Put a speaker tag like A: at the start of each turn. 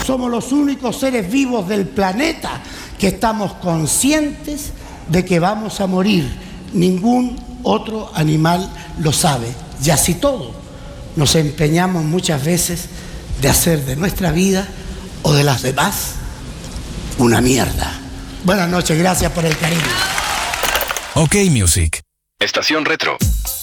A: somos los únicos seres vivos del planeta que estamos conscientes de que vamos a morir. Ningún otro animal lo sabe. Y así todo, nos empeñamos muchas veces de hacer de nuestra vida o de las demás una mierda. Buenas noches, gracias por el cariño.
B: OK Music. Estación Retro.